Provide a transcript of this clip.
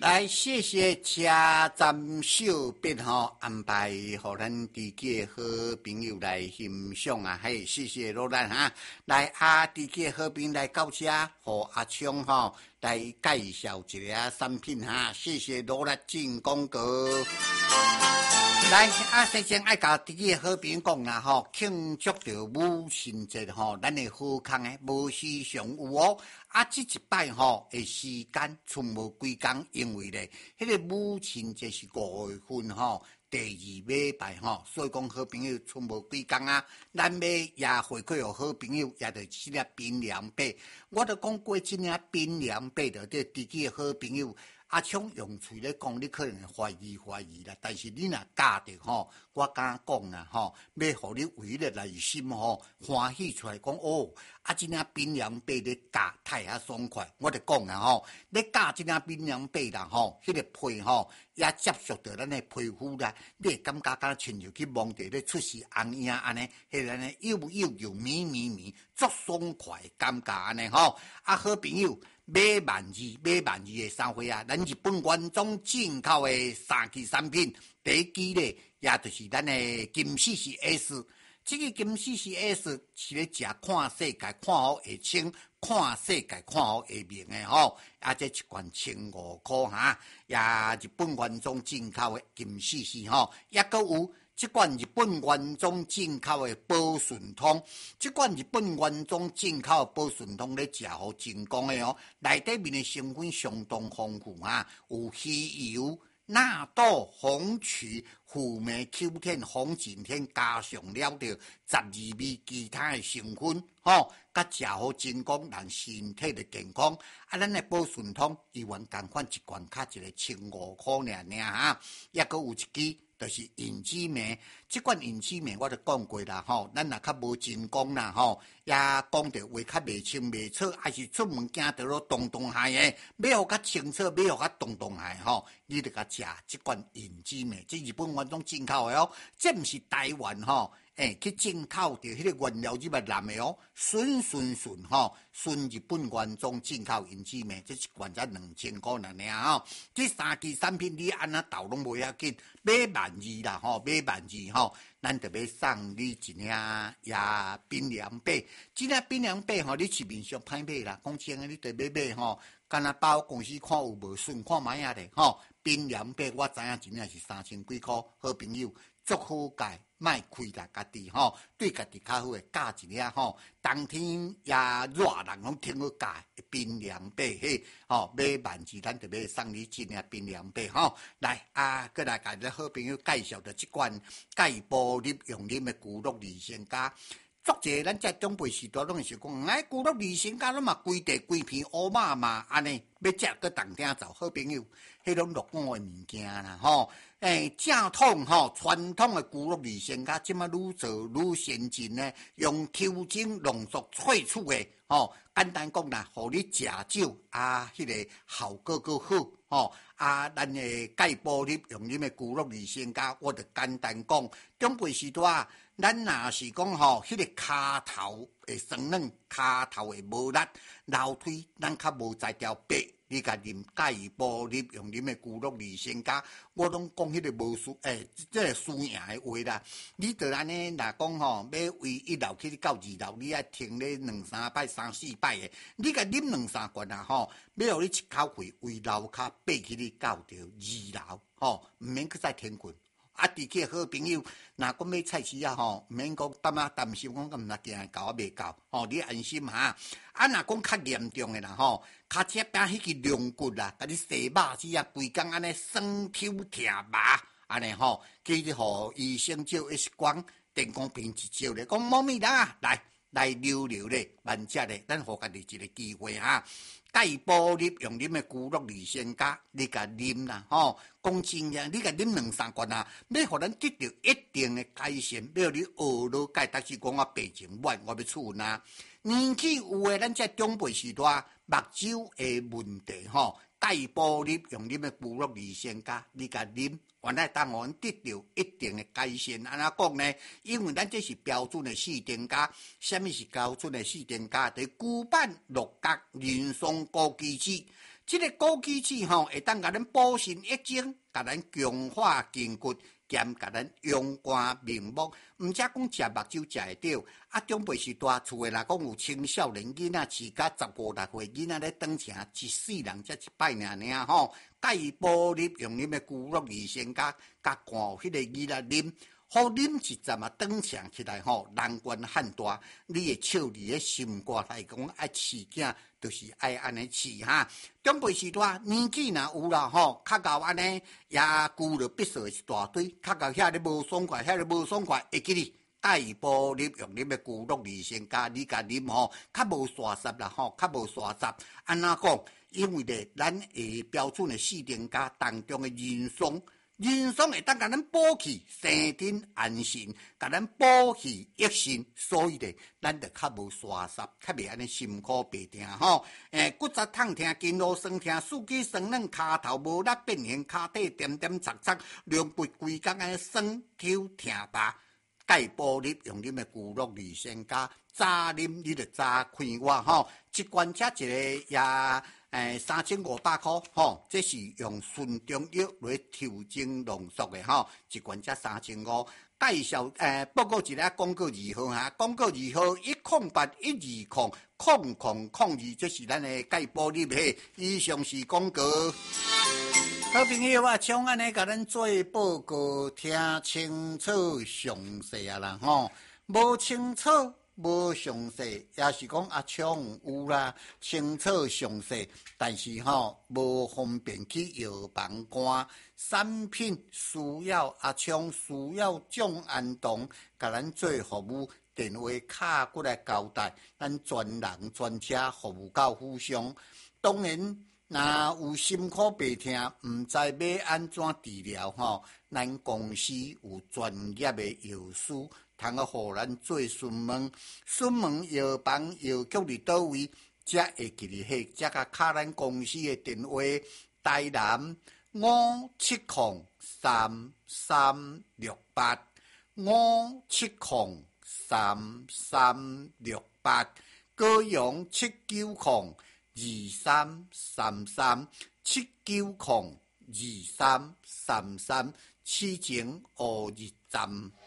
来，谢谢车站小编安排，互咱自己好朋友来欣赏啊！嘿，谢谢罗兰哈。来自己好朋友来到车，互阿昌来介绍一下产品哈。谢谢罗兰进广告。来先爱甲自己好朋友讲啦庆祝着母亲节咱的好康诶，无时常有这一摆的时间剩无几工，因为咧，迄个母亲节是5月份第2礼拜所以讲好朋友剩无几工啊，咱要也回馈予好朋友，也就是这槟榔粿。我都讲过这槟榔粿着对自己好朋友。阿昌用嘴咧讲，你可能会怀疑啦。但是你若教着我敢讲啦要互你为了内心欢喜出来讲这槟榔粿咧教太爽快。我就讲啦咧教这槟榔粿啦迄个皮也接触到咱的皮肤啦，你会感觉敢亲像去摸着咧出世红影安尼，迄个呢又绵，足爽快感觉安尼好朋友。买万二的三回啊！咱日本原装进口的3期产品，第一期咧，也就是咱的金CCS。这个金CCS是咧食看世界看好会清，看世界看好会明的这一罐1500块也日本原装进口的金 CC 也搁有。这款日本原装进口的保顺通，这款日本原装进口的保顺通咧食好真功的内底面的成分相当丰富有鱼油、纳豆、红曲、辅酶 Q 10、红景天加上了着12味其他的成分甲食好真功，让身体的健康咱的保顺通伊原同款一罐卡一个1500块尔也搁有一支。就是银枝梅，这款银枝梅我都讲过啦咱若较无真功啦也讲着话较袂清袂楚，还是出门行着咯动害的，要互较清楚，要互较动害你得甲食这款银枝梅，这日本原装进口的这毋是台湾去进口着迄个原料入来南的顺顺日本原装进口银枝梅，这一罐才2000块尔这3期产品你安那斗拢无要紧，买万二啦买万二咱就要送你一领也槟榔粿，这领槟榔粿你市面上歹买啦，讲真诶，你得要买干那百货公司看有无顺看卖啊咧槟榔粿我知影一领是3000几块，好朋友足好解。卖亏啦，家己对家己较好诶，教一领冬天也热，人拢听好教槟榔粿买万二，咱就要送你一领槟榔粿来搁来甲咱好朋友介绍着即款钙玻璃用啉诶骨碌利仙胶。足济咱这长辈时代拢是讲，骨碌利仙胶拢嘛规地规片乌麻麻安尼，要食搁动听走，好朋友，迄拢落伍诶物件啦正统传统的骨碌利仙胶，即马愈做愈先进呢，用 Q 精浓缩萃取的简单讲啦，互你食少迄个效果搁好咱的钙玻璃用啉的骨碌利仙胶，我就简单讲，长辈时代咱若是讲迄个骹头会酸软，骹头会无力，楼梯咱较无才调白。你甲啉钙玻璃用啉的骨碌利仙胶，我拢讲迄个无这个输赢的话啦。你着安尼若讲要为1楼去到2楼，你爱停咧2、3摆、3、4摆的，你甲啉2、3罐要互你一口气为楼骹爬起你到着2楼毋免去再停困。自己好朋友，若讲买菜市毋免讲担心，讲毋若行到未到你安心若讲较严重的啦骹车边迄个龙骨啦，甲你洗肉子规工安尼酸抽疼麻安尼去互医生照 X 光、电光片一照咧，讲猫咪啦，来溜咧，慢食咧，咱互家己一个机会钙玻璃用啉的骨碌利仙胶，你甲啉啦讲真呀，你甲啉2、3罐要互咱得到一定的改善，要你学落钙，但是讲我病情晚，我要厝年纪有诶，咱这长辈时代目睭的问题钙玻璃用啉的骨碌利仙胶，你甲啉。原来当我得到一定的改善，安怎讲呢？因为咱这是标准的四丁胶，什么是标准的四丁胶？就是骨板、六角、人松、枸杞子， 这个枸杞子会当甲咱补肾益精，甲咱强化筋骨，兼甲咱阳光明目。毋则讲食目睭食会着，长辈时大厝诶，若讲有青少年囡仔饲甲15、16岁囡仔咧当城，一世人才一摆尔吼。钙补粒用啉诶骨碌二仙甲灌迄个囡仔啉。好啉一阵啊，当强起来吼，人缘汉大。你的笑里的心肝来讲，爱饲囝，就是爱安尼饲哈。长辈时大，年纪若有啦吼，较到安尼也久了必须一大堆，较到遐咧无爽快，无爽快，会记哩。钙补粒用啉的骨碌二仙加，你甲啉吼，较无沙湿啦吼，较无沙湿。安怎讲？因为咧，咱下标准的四丁加当中的人松。人参会当甲咱补气、生津安神，甲咱补气益肾，所以咧，咱就较无沙湿，较袂安尼辛苦白疼吼。骨质痛痛、筋络酸痛、四肢酸软、骹头无力变形、骹底点点擦擦、两背规工安尼酸抽疼吧。钙补粒用啉的骨碌二仙加，早啉你就早看我吼，一罐才一个也。3500块吼，这是用纯中药来调整浓缩的吼，一罐才3500。介绍报告一下广告2号哈，广告2号10812000002，这是咱的钙补粒嘿。以上是广告。好朋友啊，像安尼甲咱做报告，听清楚详细啊啦吼，无清楚。无详细，也是讲阿昌有啦，清楚详细，但是无方便去药房看产品，需要阿昌需要蒋安东甲咱做服务，电话卡过来交代，咱专人专车服务到府上。当然，若有心苦白痛，毋知要安怎治疗咱公司有专业的药师。通啊，互咱做询问，询问药房药局伫倒位，才会记哩迄，才甲卡咱公司的电话，台南5703368，5703368，高雄7902333，7902333，启程乌日站。